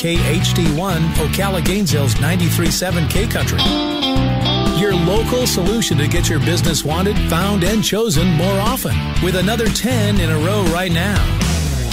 KHD1, Ocala Gainesville's 93.7 K Country. Your local solution to get your business wanted, found, and chosen more often. With another 10 in a row right now.